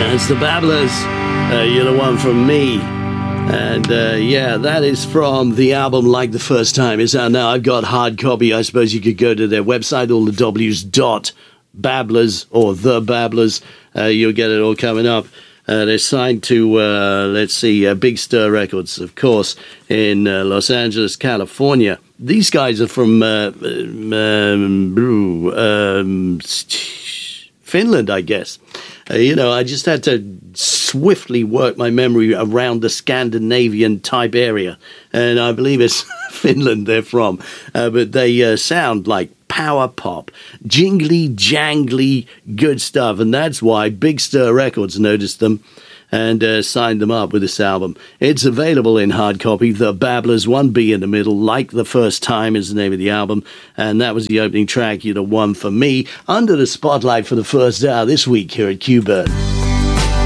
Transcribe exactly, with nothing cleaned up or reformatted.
It's the Babblers. Uh, you're the one from me. And uh, yeah, that is from the album Like the First Time. It's out now. I've got hard copy. I suppose you could go to their website, all the W's dot Babblers or The Babblers. Uh, you'll get it all coming up. Uh, they're signed to, uh, let's see, uh, Big Stir Records, of course, in uh, Los Angeles, California. These guys are from uh, um, um, Finland, I guess. Uh, you know, I just had to swiftly work my memory around the Scandinavian type area. And I believe it's Finland they're from. Uh, but they uh, sound like power pop, jingly, jangly, good stuff. And that's why Big Stir Records noticed them and uh, signed them up with this album. It's available in hard copy. The Babblers, one B in the middle, Like the First Time is the name of the album. And that was the opening track, You're the One for Me, under the spotlight for the first hour this week here at Q-Burn.